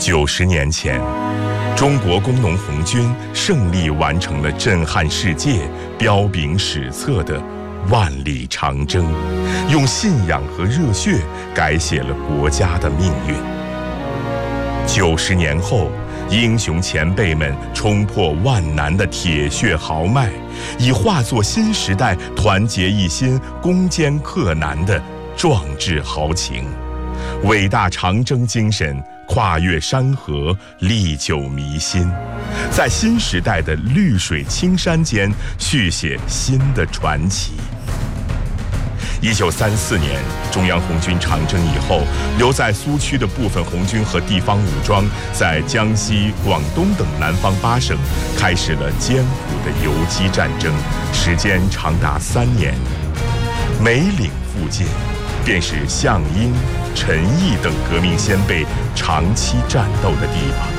90年前，中国工农红军胜利完成了震撼世界、彪炳史册的万里长征，用信仰和热血改写了国家的命运。90年后，英雄前辈们冲破万难的铁血豪迈，已化作新时代团结一心、攻坚克难的壮志豪情。伟大长征精神跨越山河，历久弥新，在新时代的绿水青山间续写新的传奇。1934年，中央红军长征以后，留在苏区的部分红军和地方武装，在江西、广东等南方8省开始了艰苦的游击战争，时间长达3年。梅岭附近，便是项英、陈毅等革命先辈长期战斗的地方。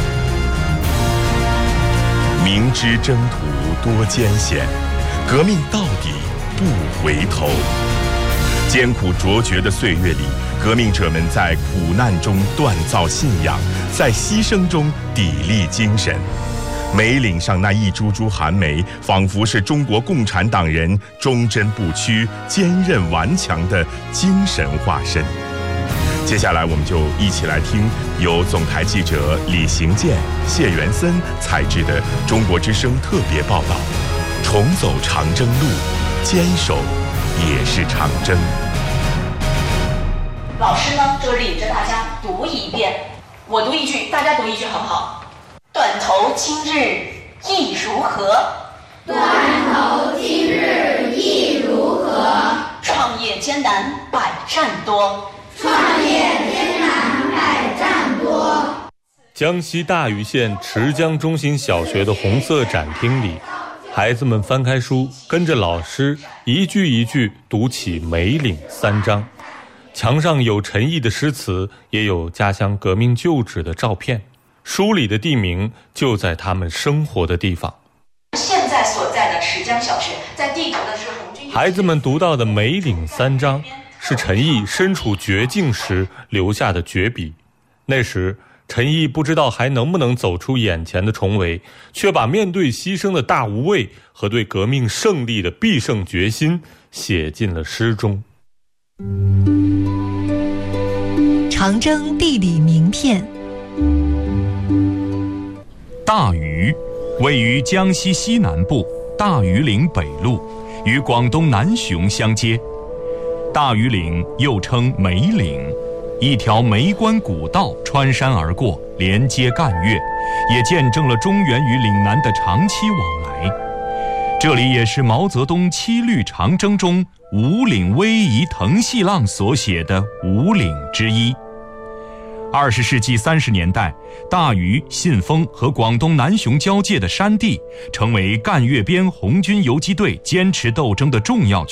明知征途多艰险，革命到底不回头。艰苦卓绝的岁月里，革命者们在苦难中锻造信仰，在牺牲中砥砺精神。梅岭上那一株株寒梅，仿佛是中国共产党人忠贞不屈、坚韧顽强的精神化身。接下来，我们就一起来听由总台记者李行健、谢元森采制的中国之声特别报道：重走长征路，坚守也是长征。 老师呢，就领着大家读一遍，我读一句，大家读一句，好不好？断头今日意如何？ 断头今日意如何？ 创业艰难百战多。 创业艰难百战多。 江西大余县池江中心小学的红色展厅里，孩子们翻开书，跟着老师一句一句读起梅岭3章。墙上有陈毅的诗词，也有家乡革命旧址的照片，书里的地名就在他们生活的地方。 现在所在的池江小学，在地图的是红军。 孩子们读到的梅岭3章，是陈毅身处绝境时留下的绝笔。那时陈毅不知道还能不能走出眼前的重围，却把面对牺牲的大无畏和对革命胜利的必胜决心写进了诗中。 长征地理名片。 大余位于江西西南部大余岭北麓，与广东南雄相接。大余岭又称梅岭，一条梅关古道穿山而过，连接赣粤，也见证了中原与岭南的长期往来。这里也是毛泽东七律长征中五岭逶迤腾细浪所写的五岭之一。20世纪30年代，大余、信丰和广东南雄交界的山地，成为赣粤边红军游击队坚持斗争的重要